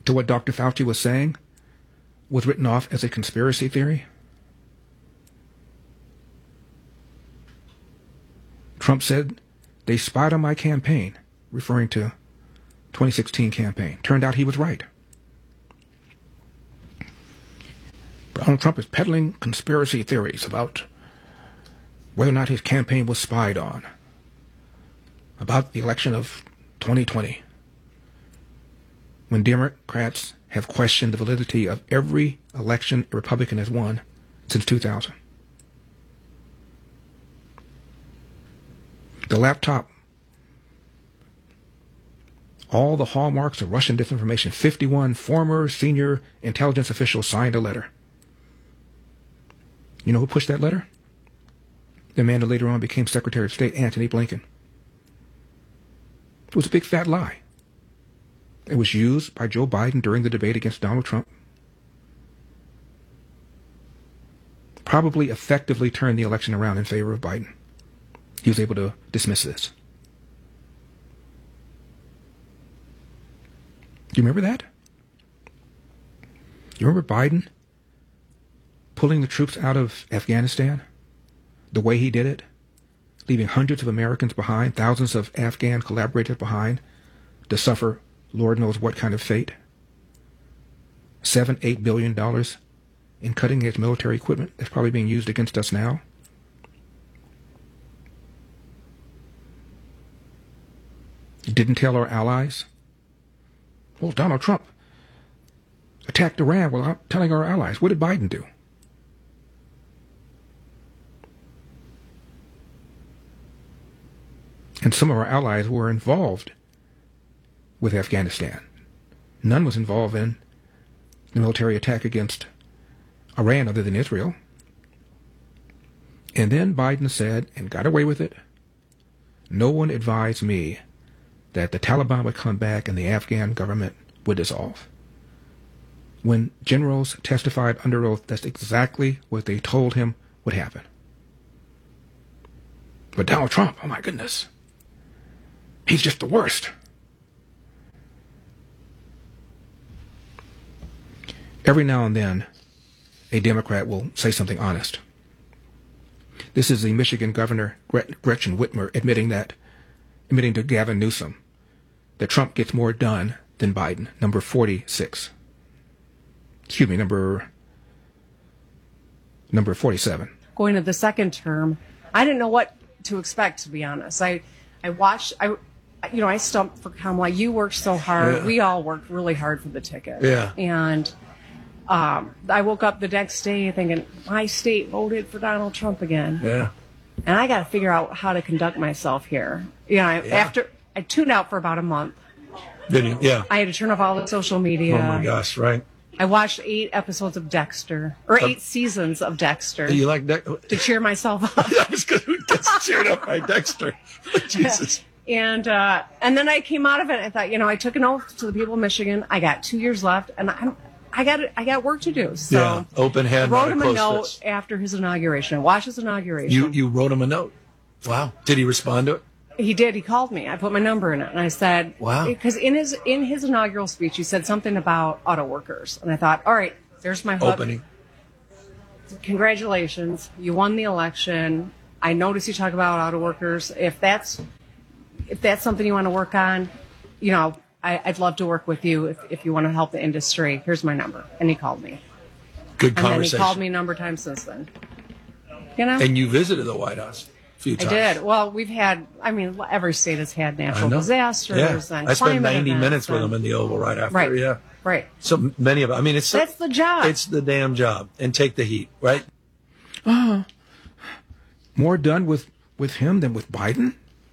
to what Dr. Fauci was saying was written off as a conspiracy theory? Trump said they spied on my campaign, referring to 2016 campaign. Turned out he was right. Donald Trump is peddling conspiracy theories about whether or not his campaign was spied on, about the election of 2020, when Democrats have questioned the validity of every election a Republican has won since 2000. The laptop, all the hallmarks of Russian disinformation. 51 former senior intelligence officials signed a letter. You know who pushed that letter? The man who later on became Secretary of State, Antony Blinken. It was a big fat lie. It was used by Joe Biden during the debate against Donald Trump. Probably effectively turned the election around in favor of Biden. He was able to dismiss this. Do you remember that? You remember Biden pulling the troops out of Afghanistan? The way he did it? Leaving hundreds of Americans behind, thousands of Afghan collaborators behind to suffer Lord knows what kind of fate. $7-8 billion in cutting-edge military equipment that's probably being used against us now. Didn't tell our allies. Well, Donald Trump attacked Iran without telling our allies. What did Biden do? And some of our allies were involved with Afghanistan. None was involved in the military attack against Iran other than Israel. And then Biden said, and got away with it, no one advised me that the Taliban would come back and the Afghan government would dissolve. When generals testified under oath, that's exactly what they told him would happen. But Donald Trump, oh my goodness, he's just the worst. Every now and then, a Democrat will say something honest. This is the Michigan Governor, Gretchen Whitmer, admitting to Gavin Newsom that Trump gets more done than Biden, number 46. Excuse me, number 47. Going to the second term, I didn't know what to expect, to be honest. I stumped for Kamala. You worked so hard. Yeah. We all worked really hard for the ticket. Yeah. And I woke up the next day thinking, my state voted for Donald Trump again. Yeah. And I got to figure out how to conduct myself here. After I tuned out for about a month. Did you? Yeah. I had to turn off all the social media. Oh my gosh, right. I watched 8 episodes of Dexter, or 8 seasons of Dexter. You like Dexter? To cheer myself up. I was going to get cheered up by Dexter. Jesus. And then I came out of it and I thought, I took an oath to the people of Michigan. I got 2 years left and I got work to do. So yeah, open hand. I wrote him a note after his inauguration. I watched his inauguration. You wrote him a note. Wow. Did he respond to it? He did. He called me. I put my number in it, and I said, "Wow." Because in his inaugural speech, he said something about auto workers, and I thought, all right, there's my hook. Opening. Congratulations, you won the election. I noticed you talk about auto workers. If that's something you want to work on, I'd love to work with you if you want to help the industry. Here's my number, and he called me. Good and conversation. And then he called me a number of times since then. And you visited the White House. I did. Well, we've had, every state has had natural disasters and I spent climate 90 events minutes with them in the Oval right after. Right. Yeah. Right. So many of them. That's the job. It's the damn job. And take the heat, right? More done with him than with Biden?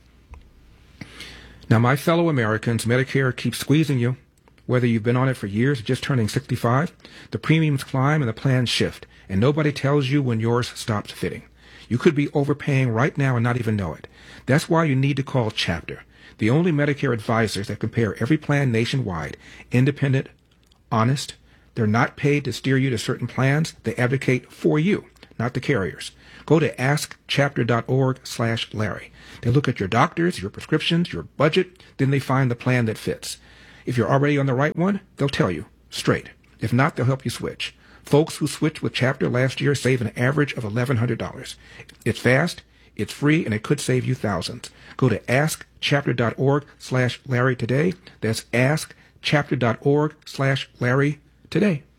Now, my fellow Americans, Medicare keeps squeezing you. Whether you've been on it for years or just turning 65, the premiums climb and the plans shift, and nobody tells you when yours stops fitting. You could be overpaying right now and not even know it. That's why you need to call Chapter, the only Medicare advisors that compare every plan nationwide, independent, honest. They're not paid to steer you to certain plans. They advocate for you, not the carriers. Go to askchapter.org/Larry. They look at your doctors, your prescriptions, your budget, then they find the plan that fits. If you're already on the right one, they'll tell you straight. If not, they'll help you switch. Folks who switched with Chapter last year save an average of $1,100. It's fast, it's free, and it could save you thousands. Go to askchapter.org/Larry today. That's askchapter.org/Larry today.